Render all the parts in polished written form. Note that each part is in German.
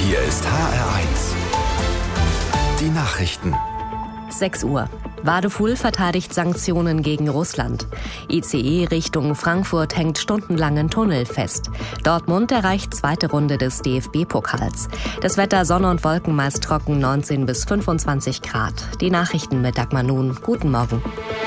Hier ist HR1. Die Nachrichten. 6 Uhr. Wadefuhl verteidigt Sanktionen gegen Russland. ICE Richtung Frankfurt hängt stundenlang in Tunnel fest. Dortmund erreicht zweite Runde des DFB-Pokals. Das Wetter Sonne und Wolken meist trocken, 19 bis 25 Grad. Die Nachrichten mit Dagmar Nun. Guten Morgen.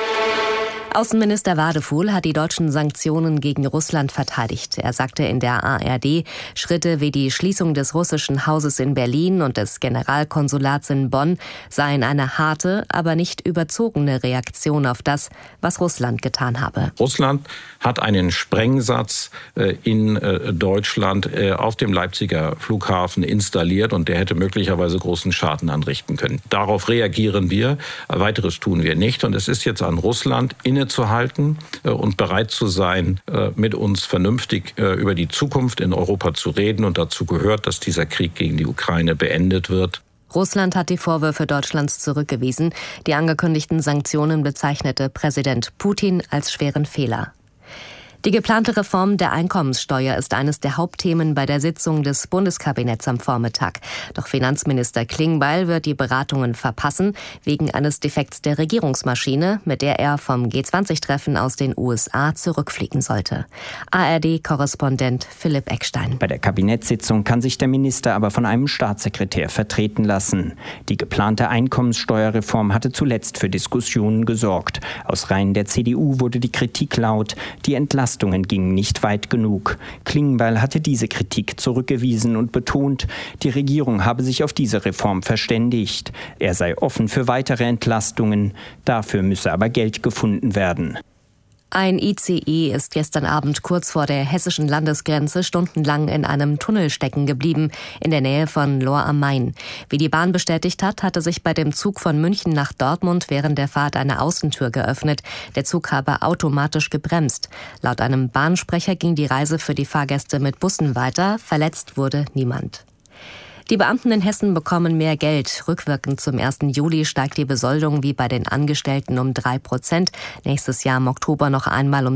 Außenminister Wadefuhl hat die deutschen Sanktionen gegen Russland verteidigt. Er sagte in der ARD, Schritte wie die Schließung des russischen Hauses in Berlin und des Generalkonsulats in Bonn seien eine harte, aber nicht überzogene Reaktion auf das, was Russland getan habe. Russland hat einen Sprengsatz in Deutschland auf dem Leipziger Flughafen installiert und der hätte möglicherweise großen Schaden anrichten können. Darauf reagieren wir. Weiteres tun wir nicht. Und es ist jetzt an Russland, innezuhalten und bereit zu sein, mit uns vernünftig über die Zukunft in Europa zu reden. Und dazu gehört, dass dieser Krieg gegen die Ukraine beendet wird. Russland hat die Vorwürfe Deutschlands zurückgewiesen. Die angekündigten Sanktionen bezeichnete Präsident Putin als schweren Fehler. Die geplante Reform der Einkommenssteuer ist eines der Hauptthemen bei der Sitzung des Bundeskabinetts am Vormittag. Doch Finanzminister Klingbeil wird die Beratungen verpassen, wegen eines Defekts der Regierungsmaschine, mit der er vom G20-Treffen aus den USA zurückfliegen sollte. ARD-Korrespondent Philipp Eckstein. Bei der Kabinettssitzung kann sich der Minister aber von einem Staatssekretär vertreten lassen. Die geplante Einkommenssteuerreform hatte zuletzt für Diskussionen gesorgt. Aus Reihen der CDU wurde die Kritik laut, die Entlastungen gingen nicht weit genug. Klingbeil hatte diese Kritik zurückgewiesen und betont, die Regierung habe sich auf diese Reform verständigt. Er sei offen für weitere Entlastungen, dafür müsse aber Geld gefunden werden. Ein ICE ist gestern Abend kurz vor der hessischen Landesgrenze stundenlang in einem Tunnel stecken geblieben, in der Nähe von Lohr am Main. Wie die Bahn bestätigt hat, hatte sich bei dem Zug von München nach Dortmund während der Fahrt eine Außentür geöffnet. Der Zug habe automatisch gebremst. Laut einem Bahnsprecher ging die Reise für die Fahrgäste mit Bussen weiter. Verletzt wurde niemand. Die Beamten in Hessen bekommen mehr Geld. Rückwirkend zum 1. Juli steigt die Besoldung wie bei den Angestellten um 3%. Nächstes Jahr im Oktober noch einmal um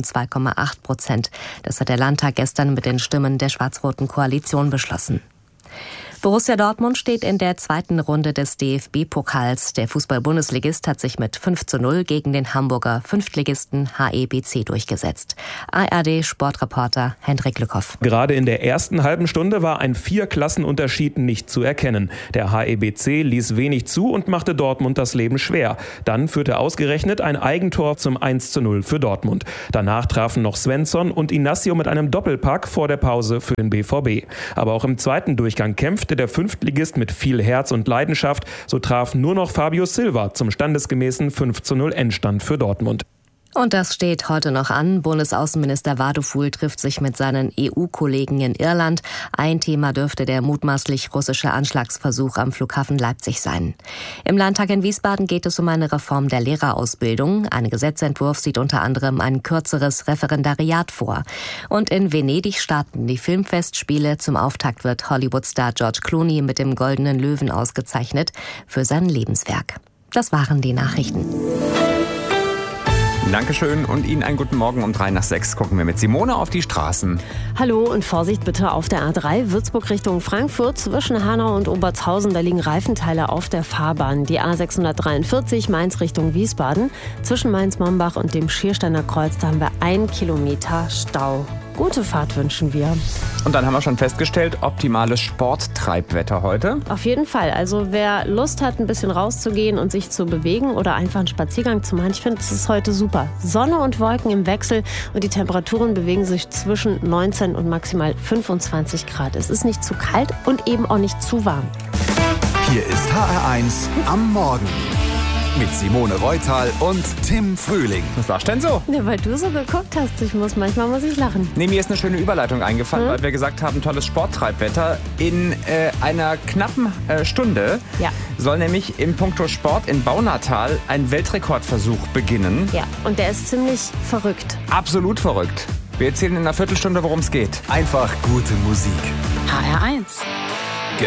2,8%. Das hat der Landtag gestern mit den Stimmen der schwarz-roten Koalition beschlossen. Borussia Dortmund steht in der zweiten Runde des DFB-Pokals. Der Fußball-Bundesligist hat sich mit 5:0 gegen den Hamburger Fünftligisten HEBC durchgesetzt. ARD-Sportreporter Hendrik Lückhoff. Gerade in der ersten halben Stunde war ein 4-Klassenunterschied nicht zu erkennen. Der HEBC ließ wenig zu und machte Dortmund das Leben schwer. Dann führte ausgerechnet ein Eigentor zum 1:0 für Dortmund. Danach trafen noch Svensson und Inacio mit einem Doppelpack vor der Pause für den BVB. Aber auch im zweiten Durchgang kämpfte der Fünftligist mit viel Herz und Leidenschaft. So traf nur noch Fabio Silva zum standesgemäßen 5:0 Endstand für Dortmund. Und das steht heute noch an. Bundesaußenminister Wadefuhl trifft sich mit seinen EU-Kollegen in Irland. Ein Thema dürfte der mutmaßlich russische Anschlagsversuch am Flughafen Leipzig sein. Im Landtag in Wiesbaden geht es um eine Reform der Lehrerausbildung. Ein Gesetzentwurf sieht unter anderem ein kürzeres Referendariat vor. Und in Venedig starten die Filmfestspiele. Zum Auftakt wird Hollywood-Star George Clooney mit dem Goldenen Löwen ausgezeichnet für sein Lebenswerk. Das waren die Nachrichten. Dankeschön und Ihnen einen guten Morgen. Um 5:03 gucken wir mit Simone auf die Straßen. Hallo und Vorsicht bitte auf der A3 Würzburg Richtung Frankfurt. Zwischen Hanau und Obertshausen, da liegen Reifenteile auf der Fahrbahn. Die A643 Mainz Richtung Wiesbaden. Zwischen Mainz-Mombach und dem Schiersteiner Kreuz, da haben wir 1 Kilometer Stau. Gute Fahrt wünschen wir. Und dann haben wir schon festgestellt, optimales Sporttreibwetter heute. Auf jeden Fall. Also wer Lust hat, ein bisschen rauszugehen und sich zu bewegen oder einfach einen Spaziergang zu machen, ich finde, es ist heute super. Sonne und Wolken im Wechsel und die Temperaturen bewegen sich zwischen 19 und maximal 25 Grad. Es ist nicht zu kalt und eben auch nicht zu warm. Hier ist HR1 am Morgen. Mit Simone Reutal und Tim Frühling. Was sagst du denn so? Ja, weil du so geguckt hast. Manchmal muss ich lachen. Nee, mir ist eine schöne Überleitung eingefallen, weil wir gesagt haben, tolles Sporttreibwetter. In einer knappen Stunde soll nämlich im Puncto Sport in Baunatal ein Weltrekordversuch beginnen. Ja, und der ist ziemlich verrückt. Absolut verrückt. Wir erzählen in einer Viertelstunde, worum es geht. Einfach gute Musik. HR1.